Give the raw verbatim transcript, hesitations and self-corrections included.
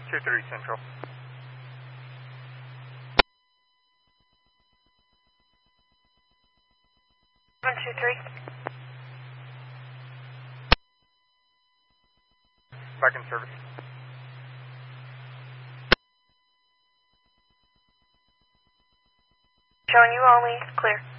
two three Central. one two three. Back in service. Showing you only, clear.